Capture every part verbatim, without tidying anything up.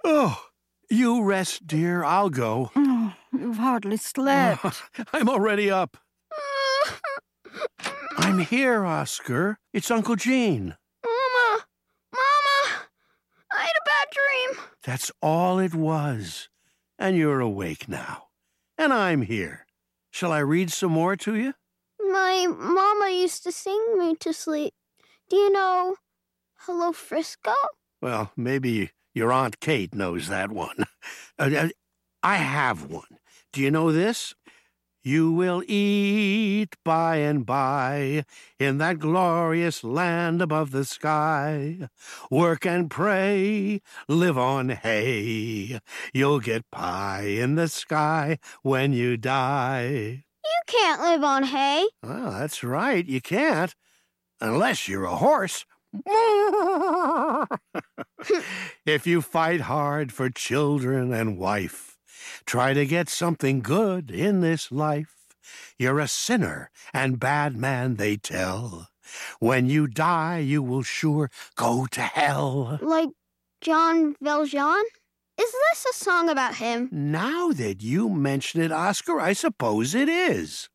Oh, you rest, dear. I'll go. Oh, you've hardly slept. Oh, I'm already up. I'm here, Oscar. It's Uncle Gene. Mama! Mama! I had a bad dream. That's all it was. And you're awake now. And I'm here. Shall I read some more to you? My mama used to sing me to sleep. Do you know Hello, Frisco? Well, maybe your Aunt Kate knows that one. Uh, I have one. Do you know this? You will eat by and by in that glorious land above the sky. Work and pray, live on hay. You'll get pie in the sky when you die. You can't live on hay. Well, that's right, you can't. Unless you're a horse. If you fight hard for children and wife, try to get something good in this life. You're a sinner and bad man, they tell. When you die, you will sure go to hell. Like John Valjean? Is this a song about him? Now that you mention it, Oscar, I suppose it is.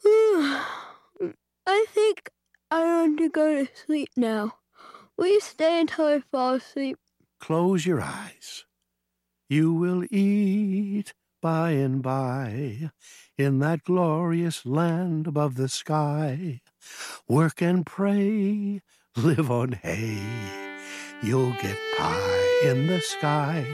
I think I want to go to sleep now. Will you stay until I fall asleep? Close your eyes. You will eat by and by in that glorious land above the sky. Work and pray, live on hay. You'll get pie in the sky